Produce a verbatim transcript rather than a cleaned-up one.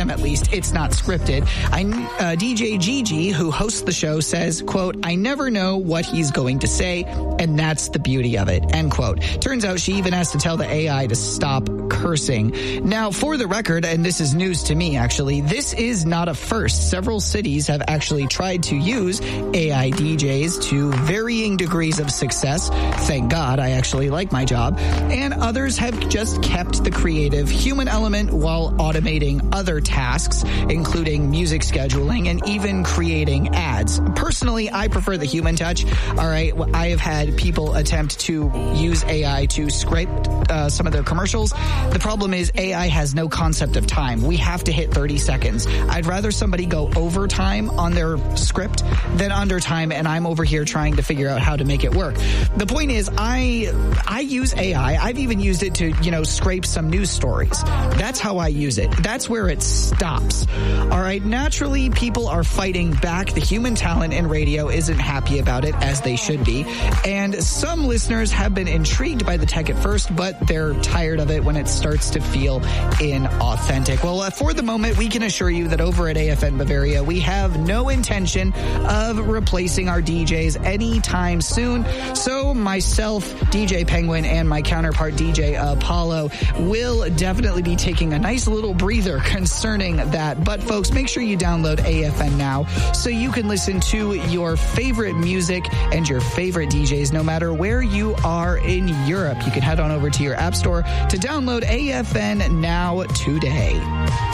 them at least, it's not scripted. I, uh, D J Gigi, who hosts the show, says, quote, I never know what he's going to say, and that's the beauty of it, end quote. Turns out she even has to tell the A I to stop cursing. Now, for the record, and this is news to me actually, this is not a first. Several cities have actually tried to use A I D Js to varying degrees of success. Thank God, I actually like my job. And others have just kept the creative human element while automating other tasks, including music scheduling and even creating ads. Personally, I prefer the human touch. All right, I have had people attempt to use A I to scrape uh, some of their commercials. The problem is A I has no concept of time. We have to hit thirty seconds. I'd rather somebody go over time on their script than under time, and I'm over here trying to figure out how to make it work. The point is, I I use A I. I've even used it to, you know, scrape some news stories. That's how I use it. That's where it stops. All right, naturally, people are fighting back. The human talent in radio isn't happy about it, as they should be. And some listeners have been intrigued by the tech at first, but they're tired of it when it starts to feel inauthentic. Well, uh, for the moment, we can assure you that over at A F N Bavaria, we have no intention of replacing our D Js anytime soon. So myself, D J Penguin, and my counterpart, D J Apollo, will definitely be taking a nice little breather concerning that. But folks, make sure you download A F N now so you can listen to your favorite music and your favorite D Js no matter where you are in Europe. You can head on over to your app store to download A F N now today.